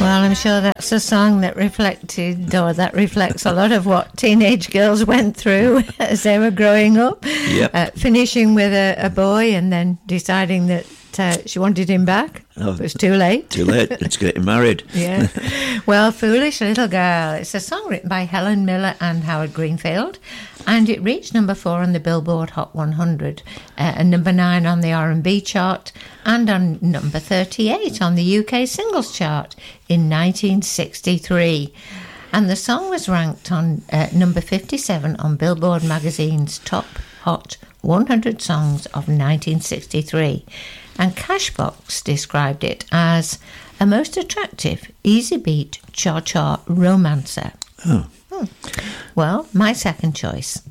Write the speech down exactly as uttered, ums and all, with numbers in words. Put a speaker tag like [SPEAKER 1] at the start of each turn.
[SPEAKER 1] Well, I'm sure that's a song that reflected, or that reflects a lot of what teenage girls went through as they were growing up.
[SPEAKER 2] Yep.
[SPEAKER 1] Uh, finishing with a, a boy and then deciding that uh, she wanted him back.
[SPEAKER 2] Oh,
[SPEAKER 1] it was too late.
[SPEAKER 2] Too late. It's getting married.
[SPEAKER 1] Yeah. Well, Foolish Little Girl. It's a song written by Helen Miller and Howard Greenfield, and it reached number four on the Billboard Hot one hundred, uh, and number nine on the R and B chart, and on number thirty-eight on the U K singles chart in nineteen sixty-three. And the song was ranked on uh, number fifty-seven on Billboard magazine's Top Hot one hundred Songs of nineteen sixty-three. And Cashbox described it as a most attractive, easy beat, cha-cha romancer.
[SPEAKER 2] Oh.
[SPEAKER 1] Hmm. Well, my second choice